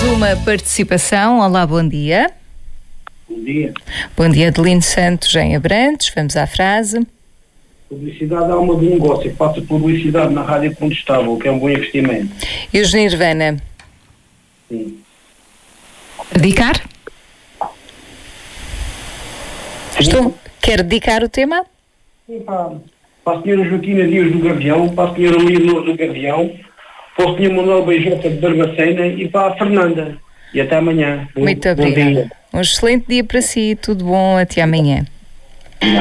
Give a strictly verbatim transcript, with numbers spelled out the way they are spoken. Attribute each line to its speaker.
Speaker 1: uma participação. Olá, bom dia.
Speaker 2: Bom dia.
Speaker 1: Bom dia, Adelino Santos em Abrantes. Vamos à frase.
Speaker 2: Publicidade é alma do negócio. Faça publicidade na rádio contestável, que é um bom investimento.
Speaker 1: E o Nirvana?
Speaker 2: Sim.
Speaker 1: Dedicar? Estou. Quer dedicar o tema?
Speaker 2: Sim, para, para a senhora Joaquina Dias do Gavião, para a senhora Leonor do Gavião, para o senhor Manuel Beijota de Barbacena e para a Fernanda. E até amanhã.
Speaker 1: Muito
Speaker 2: Bom
Speaker 1: obrigada.
Speaker 2: dia.
Speaker 1: Um excelente dia para si. Tudo bom. Até amanhã.